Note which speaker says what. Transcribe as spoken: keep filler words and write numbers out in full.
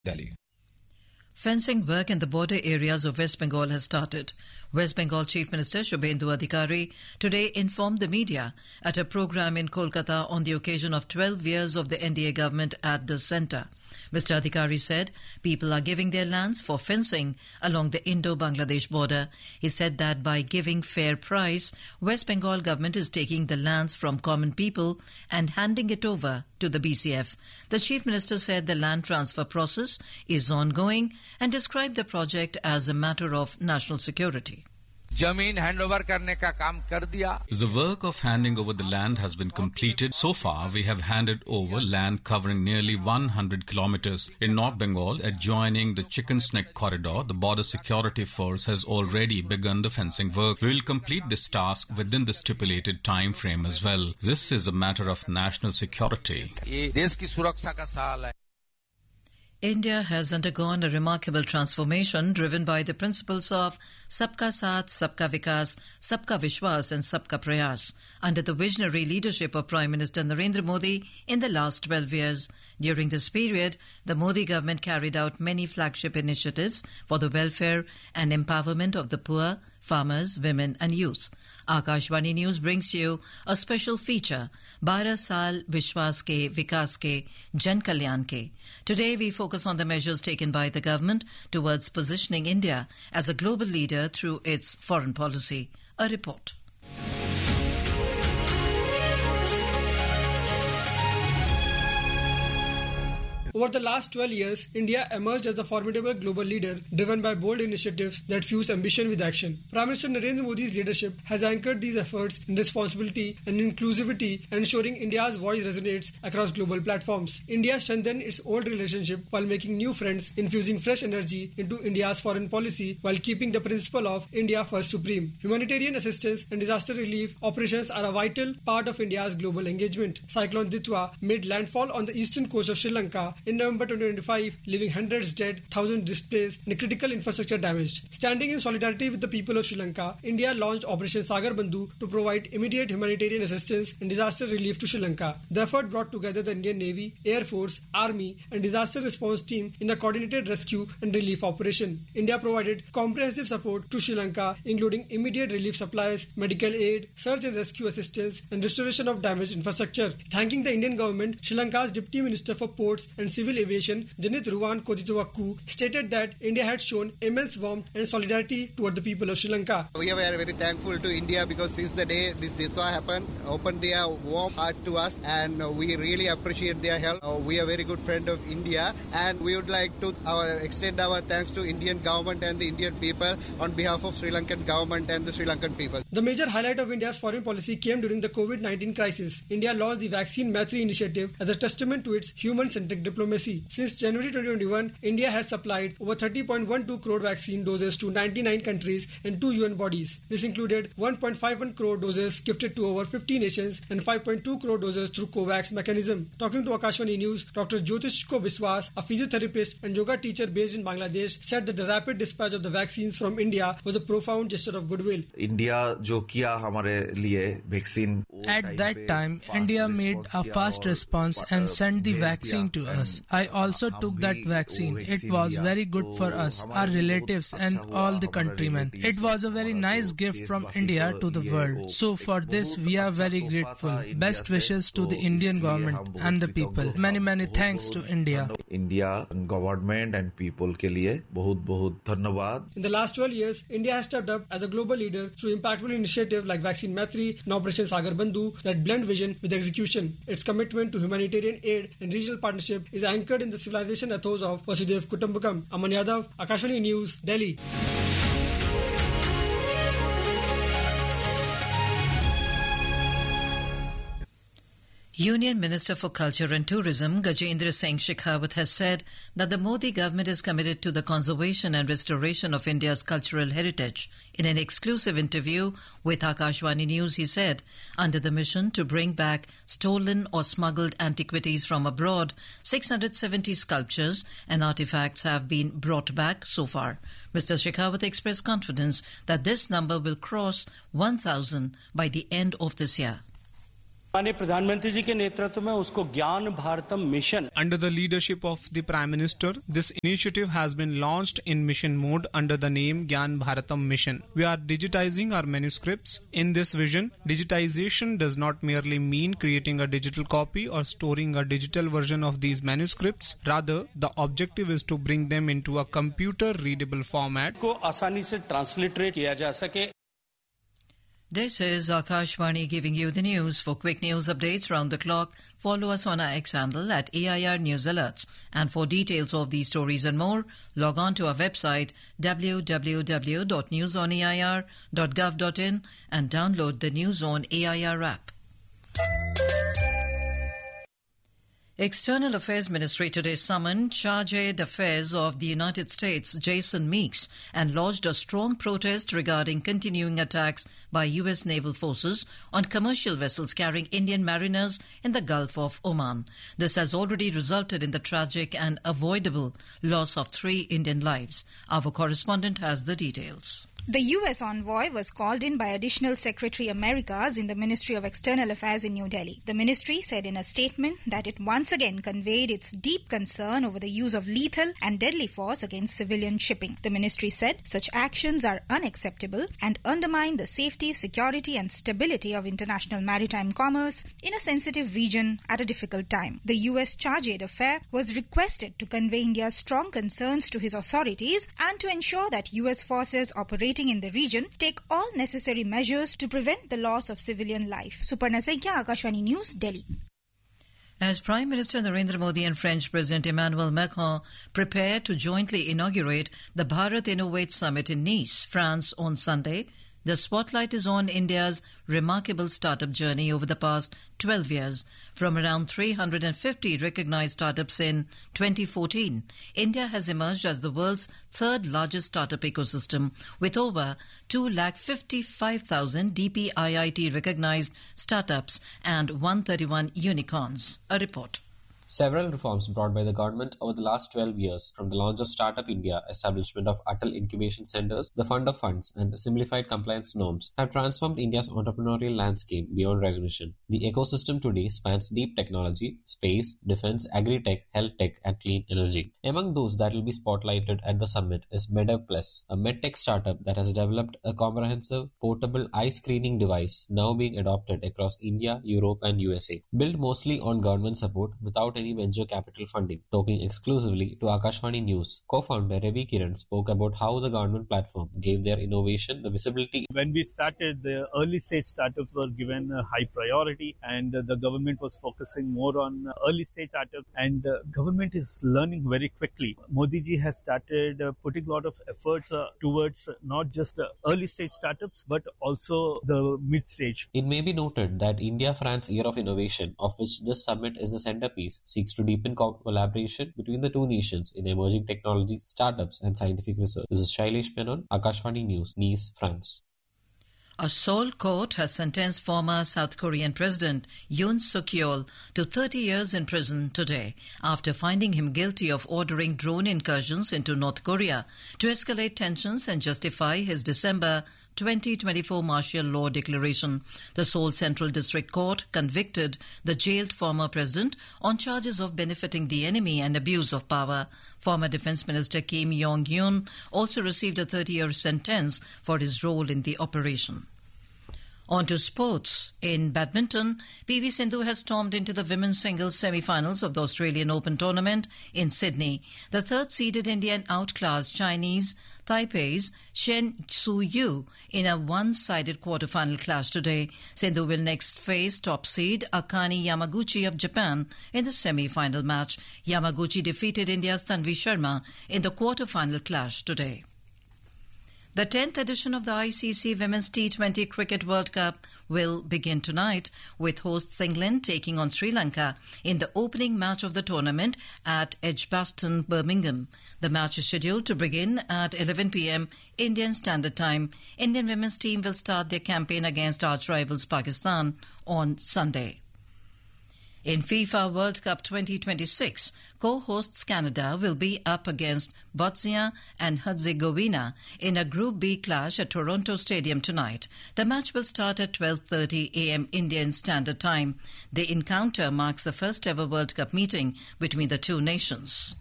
Speaker 1: Delhi.
Speaker 2: Fencing work in the border areas of West Bengal has started. West Bengal Chief Minister Shubhendu Adhikari today informed the media at a program in Kolkata on the occasion of twelve years of the N D A government at the centre. Mister Adhikari said people are giving their lands for fencing along the Indo-Bangladesh border. He said that by giving fair price, West Bengal government is taking the lands from common people and handing it over to the B C F. The Chief Minister said the land transfer process is ongoing and described the project as a matter of national security.
Speaker 3: जमीन handover करने का काम कर दिया.
Speaker 4: The work of handing over the land has been completed. So far, we have handed over land covering nearly one hundred kilometers. In North Bengal, adjoining the Chicken Snake Corridor, the Border Security Force has already begun the fencing work. We will complete this task within the stipulated time frame as well. This is a matter of national security.
Speaker 3: ये देश की सुरक्षा का सवाल है.
Speaker 2: India has undergone a remarkable transformation driven by the principles of Sabka Saath, Sabka Vikas, Sabka Vishwas and Sabka Prayas under the visionary leadership of Prime Minister Narendra Modi in the last twelve years. During this period, the Modi government carried out many flagship initiatives for the welfare and empowerment of the poor, farmers, women and youth. Akashvani News brings you a special feature, बारह साल विश्वास के विकास के जन कल्याण के. Today we focus on the measures taken by the government towards positioning India as a global leader through its foreign policy. A report.
Speaker 5: Over the last twelve years, India emerged as a formidable global leader driven by bold initiatives that fuse ambition with action. Prime Minister Narendra Modi's leadership has anchored these efforts in responsibility and inclusivity, ensuring India's voice resonates across global platforms. India strengthened its old relationship while making new friends, infusing fresh energy into India's foreign policy while keeping the principle of India First supreme. Humanitarian assistance and disaster relief operations are a vital part of India's global engagement. Cyclone Ditwa made landfall on the eastern coast of Sri Lanka in November twenty twenty-five, leaving hundreds dead, thousands displaced, and critical infrastructure damaged. Standing in solidarity with the people of Sri Lanka, India launched Operation Sagar Bandhu to provide immediate humanitarian assistance and disaster relief to Sri Lanka. The effort brought together the Indian Navy, Air Force, Army, and disaster response team in a coordinated rescue and relief operation. India provided comprehensive support to Sri Lanka, including immediate relief supplies, medical aid, search and rescue assistance, and restoration of damaged infrastructure. Thanking the Indian government, Sri Lanka's Deputy Minister for Ports and Civil Aviation, Janit Ruwan Koditowakku, stated that India had shown immense warmth and solidarity toward the people of Sri Lanka.
Speaker 6: We are very, very thankful to India because since the day this Ditwa happened, opened their warm heart to us, and uh, we really appreciate their help. Uh, we are very good friend of India, and we would like to uh, extend our thanks to Indian government and the Indian people on behalf of Sri Lankan government and the Sri Lankan people.
Speaker 5: The major highlight of India's foreign policy came during the COVID nineteen crisis. India launched the Vaccine Maitri initiative as a testament to its human-centric diplomacy. Since January twenty twenty-one, India has supplied over thirty point one two crore vaccine doses to ninety-nine countries and two U N bodies. This included one point five one crore doses gifted to over fifty nations and five point two crore doses through COVAX mechanism. Talking to Akashvani News, Doctor Jyotishko Biswas, a physiotherapist and yoga teacher based in Bangladesh, said that the rapid dispatch of the vaccines from India was a profound gesture of goodwill.
Speaker 7: India जो किया हमारे लिए vaccine.
Speaker 8: At that time, India made a fast response and sent the vaccine to us. I also took that vaccine. It was very good for us, our relatives and all the countrymen. It was a very nice gift from India to the world. So for this, we are very grateful. Best wishes to the Indian government and the people. Many, many thanks to India.
Speaker 7: India government and people के लिए बहुत बहुत धन्यवाद.
Speaker 5: In the last twelve years, India has stepped up as a global leader through impactful initiatives like Vaccine Maitri and Operation Sagar Bandhu that blend vision with execution. Its commitment to humanitarian aid and regional partnership is anchored in the civilization ethos of Vasudhaiv Kutumbakam. Aman Yadav, Akashvani News, Delhi.
Speaker 2: Union Minister for Culture and Tourism Gajendra Singh Shekhawat has said that the Modi government is committed to the conservation and restoration of India's cultural heritage. In an exclusive interview with Akashvani News, he said, under the mission to bring back stolen or smuggled antiquities from abroad, six hundred seventy sculptures and artifacts have been brought back so far. Mister Shekhawat expressed confidence that this number will cross one thousand by the end of this year.
Speaker 1: माननीय प्रधानमंत्री जी के नेतृत्व में उसको ज्ञान Bharatam mission.
Speaker 9: Under the leadership of the Prime Minister, this initiative has been launched in mission mode under the name Gyan Bharatam Mission. We are digitizing our manuscripts. In this vision, digitization does not merely mean creating a digital copy or storing a digital version of these manuscripts. Rather, the objective is to bring them into a computer-readable format.
Speaker 1: को आसानी से transliterate किया जा सके.
Speaker 2: This is Akashvani giving you the news. For quick news updates round the clock, follow us on our X handle at A I R News Alerts. And for details of these stories and more, log on to our website w w w dot news on a i r dot gov dot in and download the News on A I R app. External Affairs Ministry today summoned Charge d'Affaires of the United States, Jason Meeks, and lodged a strong protest regarding continuing attacks by U S naval forces on commercial vessels carrying Indian mariners in the Gulf of Oman. This has already resulted in the tragic and avoidable loss of three Indian lives. Our correspondent has the details.
Speaker 10: The U S envoy was called in by Additional Secretary Americas in the Ministry of External Affairs in New Delhi. The ministry said in a statement that it once again conveyed its deep concern over the use of lethal and deadly force against civilian shipping. The ministry said such actions are unacceptable and undermine the safety, security and stability of international maritime commerce in a sensitive region at a difficult time. The U S Charge d'Affaires was requested to convey India's strong concerns to his authorities and to ensure that U S forces operate in the region take all necessary measures to prevent the loss of civilian life. Suparna Saikya, Akashvani News, Delhi.
Speaker 2: As Prime Minister Narendra Modi and French President Emmanuel Macron prepare to jointly inaugurate the Bharat Innovate Summit in Nice, France on Sunday, the spotlight is on India's remarkable startup journey over the past twelve years. From around three hundred fifty recognized startups in twenty fourteen, India has emerged as the world's third largest startup ecosystem with over two lakh fifty-five thousand D P I I T recognized startups and one hundred thirty-one unicorns. A report.
Speaker 11: Several reforms brought by the government over the last twelve years, from the launch of Startup India, establishment of Atal Incubation Centres, the Fund of Funds, and simplified compliance norms, have transformed India's entrepreneurial landscape beyond recognition. The ecosystem today spans deep technology, space, defence, agri-tech, health tech, and clean energy. Among those that will be spotlighted at the summit is MedevPlus, a medtech startup that has developed a comprehensive, portable eye screening device now being adopted across India, Europe, and U S A. Built mostly on government support without any venture capital funding. Talking exclusively to Akashvani News, co-founder Ravi Kiran spoke about how the government platform gave their innovation the visibility.
Speaker 12: When we started, the early stage startups were given a high priority, and the government was focusing more on early stage startups, and the government is learning very quickly. Modi ji has started uh, putting a lot of efforts uh, towards uh, not just the early stage startups but also the mid stage.
Speaker 11: It may be noted that India-France Year of Innovation, of which this summit is the centerpiece, seeks to deepen collaboration between the two nations in emerging technologies, startups, and scientific research. This is Shailesh Menon, Akashvani News, Nice, France.
Speaker 2: A Seoul court has sentenced former South Korean President Yoon Suk-yeol to thirty years in prison today after finding him guilty of ordering drone incursions into North Korea to escalate tensions and justify his December twenty twenty-four martial law declaration. The Seoul Central District Court convicted the jailed former president on charges of benefiting the enemy and abuse of power. Former Defense Minister Kim Yong-hyun also received a thirty-year sentence for his role in the operation. On to sports. In badminton, P V Sindhu has stormed into the women's singles semi-finals of the Australian Open tournament in Sydney. The third-seeded Indian outclassed Chinese Taipei's Shen Tzu-yu in a one-sided quarter-final clash today. Sindhu will next face top seed Akane Yamaguchi of Japan in the semi-final match. Yamaguchi defeated India's Tanvi Sharma in the quarter-final clash today. The tenth edition of the I C C Women's T twenty Cricket World Cup will begin tonight, with hosts England taking on Sri Lanka in the opening match of the tournament at Edgbaston, Birmingham. The match is scheduled to begin at eleven p.m. Indian Standard Time. Indian women's team will start their campaign against arch rivals Pakistan on Sunday. In FIFA World Cup twenty twenty-six, co-hosts Canada will be up against Bosnia and Herzegovina in a Group B clash at Toronto Stadium tonight. The match will start at twelve thirty a m Indian Standard Time. The encounter marks the first ever World Cup meeting between the two nations.